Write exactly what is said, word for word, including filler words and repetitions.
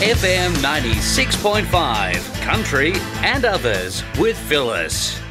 F M ninety-six point five, Country and Others with Phyllis.